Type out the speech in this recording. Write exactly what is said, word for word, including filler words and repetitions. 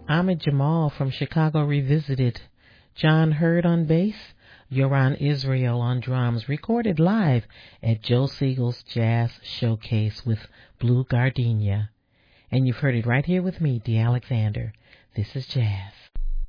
Ahmed Jamal from Chicago Revisited. John Hurd on bass. Yoran Israel on drums. Recorded live at Joe Siegel's Jazz Showcase with Blue Gardenia. And you've heard it right here with me, Dee Alexander. This is Jazz.